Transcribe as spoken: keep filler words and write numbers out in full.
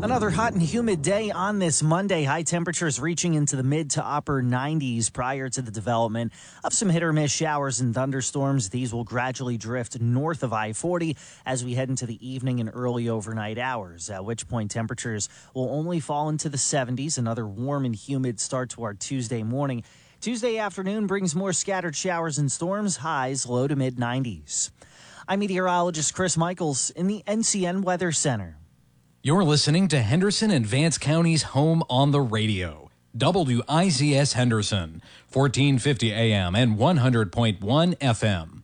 Another hot and humid day on this Monday. High temperatures reaching into the mid to upper nineties prior to the development of some hit or miss showers and thunderstorms. These will gradually drift north of I forty as we head into the evening and early overnight hours, at which point temperatures will only fall into the seventies. Another warm and humid start to our Tuesday morning. Tuesday afternoon brings more scattered showers and storms, highs low to mid nineties. I'm meteorologist Chris Michaels in the N C N Weather Center. You're listening to Henderson and Vance County's home on the radio. W I Z S Henderson, fourteen fifty A M and one hundred point one F M.